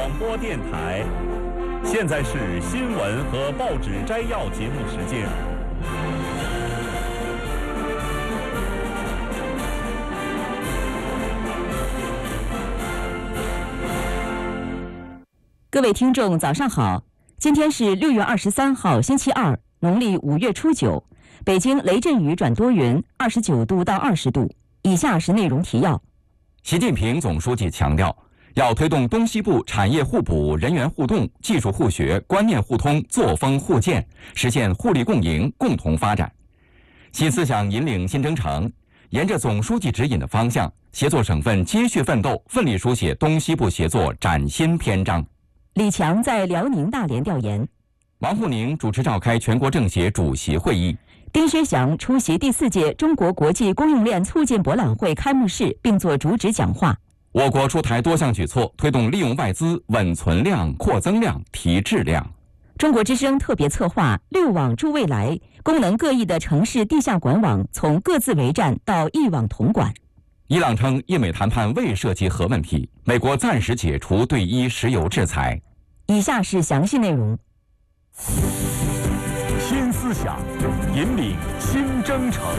广播电台。现在是新闻和报纸摘要节目时间。 各位听众，早上好！今天是6月23号，星期二，农历5月初9。北京雷阵雨转多云，29度到20度。以下是内容提要。 习近平总书记强调，要推动东西部产业互补、人员互动、技术互学、观念互通、作风互鉴，实现互利共赢、共同发展。新思想引领新征程，沿着总书记指引的方向，协作省份接续奋斗，奋力书写东西部协作崭新篇章。 李强在辽宁大连调研。 王沪宁主持召开全国政协主席会议。 丁薛祥出席第4届中国国际供应链促进博览会开幕式，并作主旨讲话。 我国出台多项举措，推动利用外资稳存量、扩增量、提质量。 中国之声特别策划6网助未来，功能各异的城市地下管网从各自为战到一网统管。 伊朗称印美谈判未涉及核问题，美国暂时解除对伊石油制裁。 以下是详细内容。 新思想引领新征程。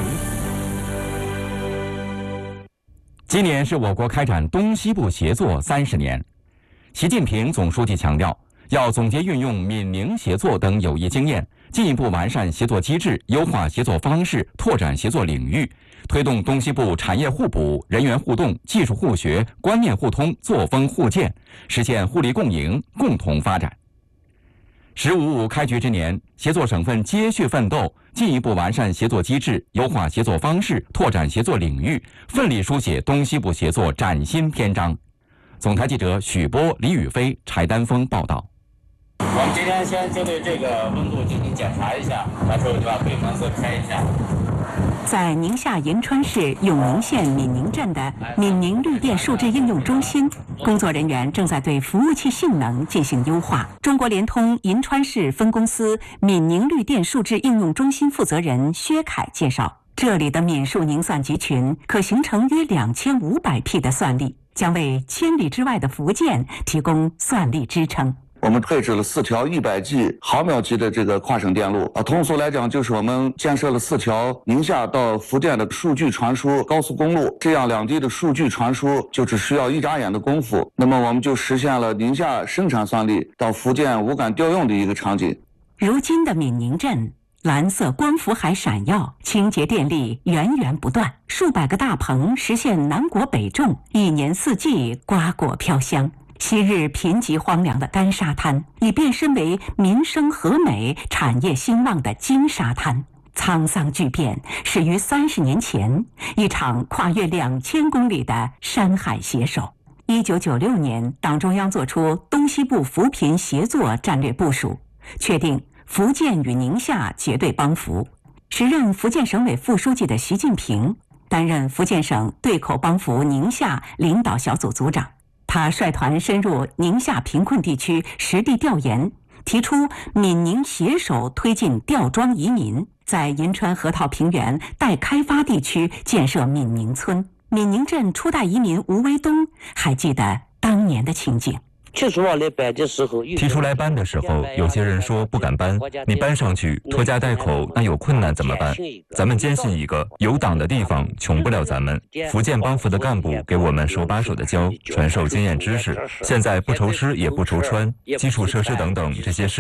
今年是我国开展东西部协作30年。习近平总书记强调，要总结运用闽宁协作等有益经验，进一步完善协作机制，优化协作方式，拓展协作领域，推动东西部产业互补、人员互动、技术互学、观念互通、作风互鉴，实现互利共赢、共同发展。“15+5”开局之年，协作省份接续奋斗，进一步完善协作机制，优化协作方式，拓展协作领域，奋力书写东西部协作崭新篇章。总台记者许波、李宇飞、柴丹峰报道。 我们今天先针对这个温度进行检查一下，到时候就把北门色开一下。 在宁夏银川市永宁县闽宁镇的闽宁绿电数字应用中心，工作人员正在对服务器性能进行优化。中国联通银川市分公司闽宁绿电数字应用中心负责人薛凯介绍，这里的闽数宁算集群可形成约2500P 的算力，将为千里之外的福建提供算力支撑。 我们配置了4条100G 毫秒级的这个跨省电路通俗来讲就是我们建设了4条宁夏到福建的数据传输高速公路，这样两地的数据传输就只需要一眨眼的功夫，那么我们就实现了宁夏生产算力到福建无感调用的一个场景。 如今的闽宁镇蓝色光伏还闪耀，清洁电力源源不断，数百个大棚实现南国北种，一年四季瓜果飘香。昔日贫瘠荒凉的干沙滩已变身为民生和美、产业兴旺的金沙滩。沧桑巨变始于30年前，一场跨越2000公里的山海携手。1996年，党中央作出东西部扶贫协作战略部署，确定福建与宁夏结对帮扶。时任福建省委副书记的习近平担任福建省对口帮扶宁夏领导小组组长。他率团深入宁夏贫困地区实地调研，提出闽宁携手推进吊庄移民，在银川河套平原待开发地区建设闽宁村。闽宁镇初代移民吴维东还记得当年的情景。 提出来搬的时候，有些人说不敢搬，你搬上去拖家带口，那有困难怎么办？咱们坚信一个，有党的地方穷不了咱们。福建帮扶的干部给我们手把手的教，传授经验知识。现在不愁吃也不愁穿，基础设施等等这些事